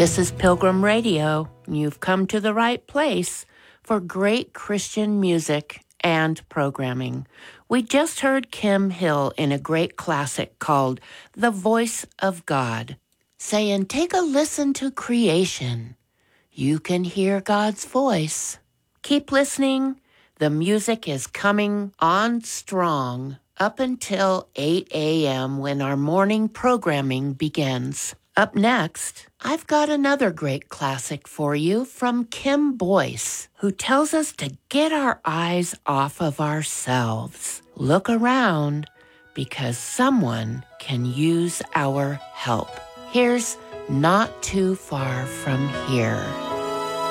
This is Pilgrim Radio. You've come to the right place for great Christian music and programming. We just heard Kim Hill in a great classic called The Voice of God, saying, take a listen to creation. You can hear God's voice. Keep listening. The music is coming on strong up until 8 a.m. when our morning programming begins. Up next, I've got another great classic for you from Kim Boyce, who tells us to get our eyes off of ourselves. Look around because someone can use our help. Here's Not Too Far From Here.